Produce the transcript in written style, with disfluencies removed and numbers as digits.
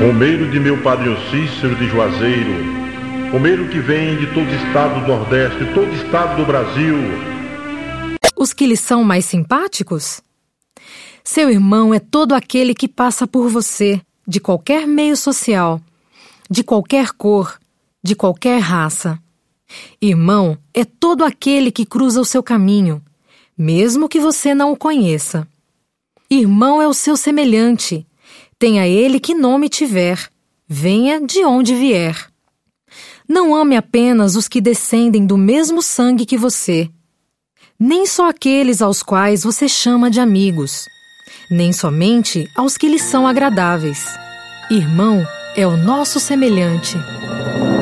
Romeiro de meu padrinho Cícero de Juazeiro, romeiro que vem de todo estado do Nordeste, todo estado do Brasil. Os que lhe são mais simpáticos? Seu irmão é todo aquele que passa por você, de qualquer meio social, de qualquer cor, de qualquer raça. Irmão é todo aquele que cruza o seu caminho, mesmo que você não o conheça. Irmão é o seu semelhante, tenha ele que nome tiver, venha de onde vier. Não ame apenas os que descendem do mesmo sangue que você, nem só aqueles aos quais você chama de amigos, nem somente aos que lhe são agradáveis. Irmão é o nosso semelhante.